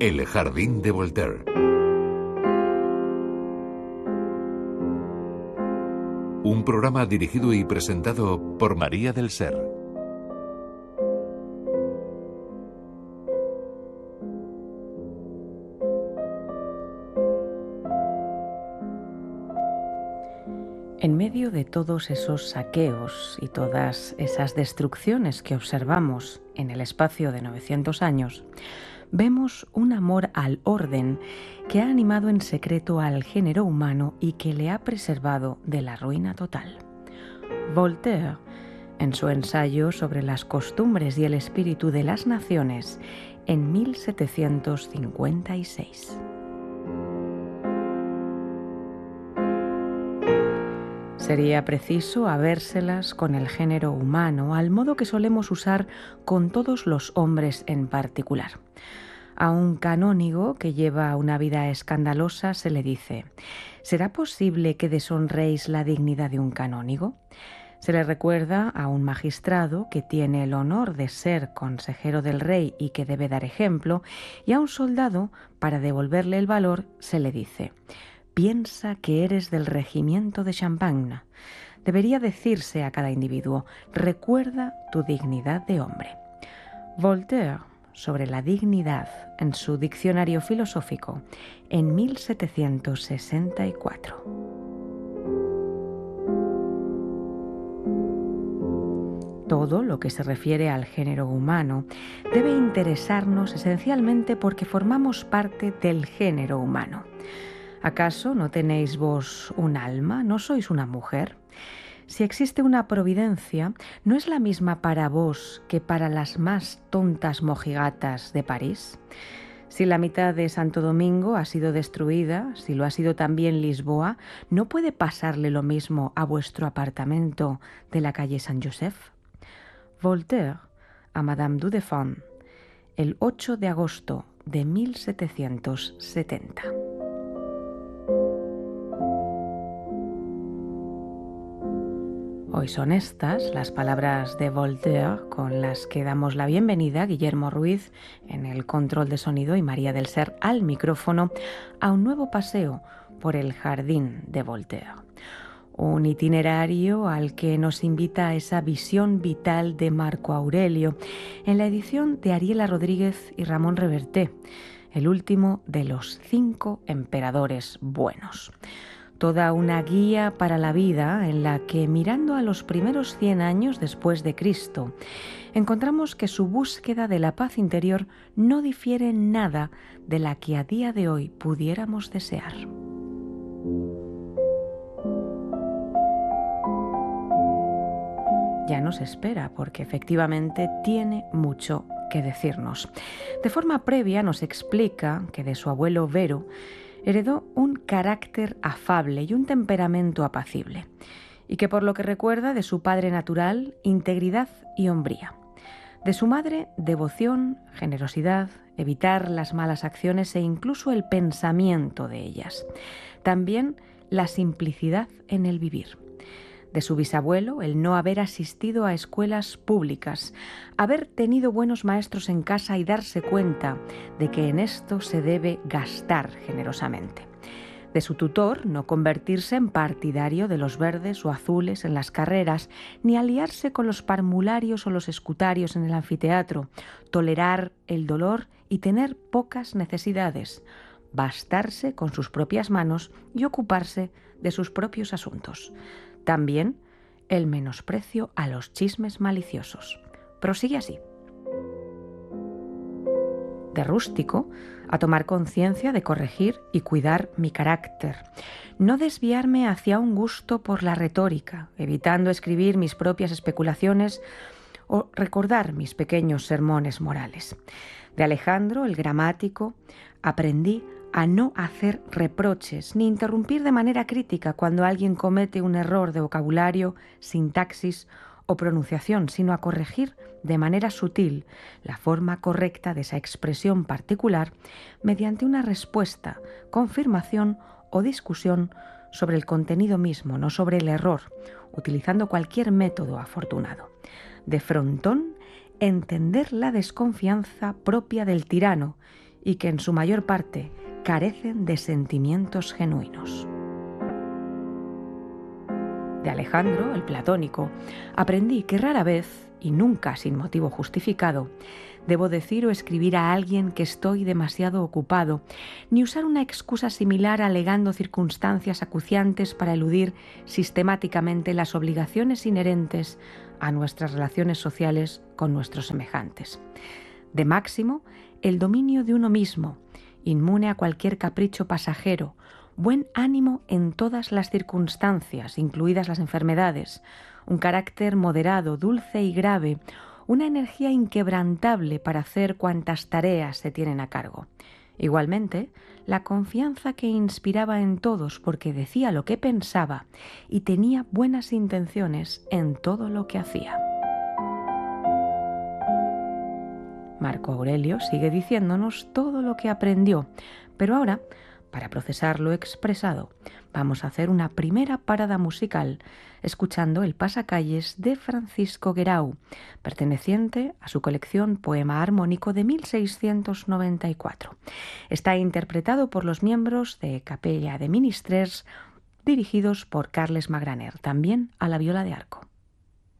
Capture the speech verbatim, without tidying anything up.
El jardín de Voltaire. Un programa dirigido y presentado por María del Ser. En medio de todos esos saqueos y todas esas destrucciones que observamos en el espacio de novecientos años, vemos un amor al orden que ha animado en secreto al género humano y que le ha preservado de la ruina total. Voltaire, en su ensayo sobre las costumbres y el espíritu de las naciones, en mil setecientos cincuenta y seis. Sería preciso habérselas con el género humano, al modo que solemos usar con todos los hombres en particular. A un canónigo que lleva una vida escandalosa se le dice: ¿será posible que deshonréis la dignidad de un canónigo? Se le recuerda a un magistrado que tiene el honor de ser consejero del rey y que debe dar ejemplo, y a un soldado, para devolverle el valor, se le dice: piensa que eres del regimiento de Champagne. Debería decirse a cada individuo: recuerda tu dignidad de hombre. Voltaire, sobre la dignidad, en su diccionario filosófico, en mil setecientos sesenta y cuatro. Todo lo que se refiere al género humano debe interesarnos esencialmente porque formamos parte del género humano. ¿Acaso no tenéis vos un alma? ¿No sois una mujer? Si existe una providencia, ¿no es la misma para vos que para las más tontas mojigatas de París? Si la mitad de Santo Domingo ha sido destruida, si lo ha sido también Lisboa, ¿no puede pasarle lo mismo a vuestro apartamento de la calle San Joseph? Voltaire a Madame du Deffand, el ocho de agosto de mil setecientos setenta. Hoy son estas las palabras de Voltaire con las que damos la bienvenida, Guillermo Ruiz en el control de sonido y María del Ser al micrófono, a un nuevo paseo por el jardín de Voltaire. Un itinerario al que nos invita esa visión vital de Marco Aurelio en la edición de Ariela Rodríguez y Ramón Reverté, el último de los cinco emperadores buenos. Toda una guía para la vida en la que, mirando a los primeros cien años después de Cristo, encontramos que su búsqueda de la paz interior no difiere en nada de la que a día de hoy pudiéramos desear. Ya nos espera porque efectivamente tiene mucho que decirnos. De forma previa nos explica que de su abuelo Vero heredó un carácter afable y un temperamento apacible, y que por lo que recuerda de su padre natural, integridad y hombría. De su madre, devoción, generosidad, evitar las malas acciones e incluso el pensamiento de ellas. También la simplicidad en el vivir. De su bisabuelo, el no haber asistido a escuelas públicas, haber tenido buenos maestros en casa y darse cuenta de que en esto se debe gastar generosamente. De su tutor, no convertirse en partidario de los verdes o azules en las carreras, ni aliarse con los parmularios o los escutarios en el anfiteatro, tolerar el dolor y tener pocas necesidades, bastarse con sus propias manos y ocuparse de sus propios asuntos. También el menosprecio a los chismes maliciosos. Prosigue así. De rústico, a tomar conciencia de corregir y cuidar mi carácter. No desviarme hacia un gusto por la retórica, evitando escribir mis propias especulaciones o recordar mis pequeños sermones morales. De Alejandro, el gramático, aprendí a no hacer reproches ni interrumpir de manera crítica cuando alguien comete un error de vocabulario, sintaxis o pronunciación, sino a corregir de manera sutil la forma correcta de esa expresión particular mediante una respuesta, confirmación o discusión sobre el contenido mismo, no sobre el error, utilizando cualquier método afortunado. De frontón, entender la desconfianza propia del tirano y que en su mayor parte carecen de sentimientos genuinos. De Alejandro, el platónico, aprendí que rara vez, y nunca sin motivo justificado, debo decir o escribir a alguien que estoy demasiado ocupado, ni usar una excusa similar alegando circunstancias acuciantes para eludir sistemáticamente las obligaciones inherentes a nuestras relaciones sociales con nuestros semejantes. De Máximo, el dominio de uno mismo, inmune a cualquier capricho pasajero, buen ánimo en todas las circunstancias, incluidas las enfermedades, un carácter moderado, dulce y grave, una energía inquebrantable para hacer cuantas tareas se tienen a cargo. Igualmente, la confianza que inspiraba en todos porque decía lo que pensaba y tenía buenas intenciones en todo lo que hacía. Marco Aurelio sigue diciéndonos todo lo que aprendió, pero ahora, para procesar lo expresado, vamos a hacer una primera parada musical escuchando el pasacalles de Francisco Guerau, perteneciente a su colección Poema Armónico de mil seiscientos noventa y cuatro. Está interpretado por los miembros de Capella de Ministrers, dirigidos por Carles Magraner, también a la viola de arco.